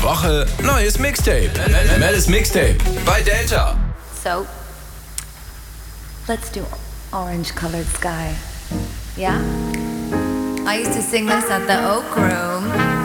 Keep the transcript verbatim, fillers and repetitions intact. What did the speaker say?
Woche neues Mixtape. Mel's Mixtape bei Delta. So, let's do Orange Colored Sky. Yeah? I used to sing this at the Oak Room.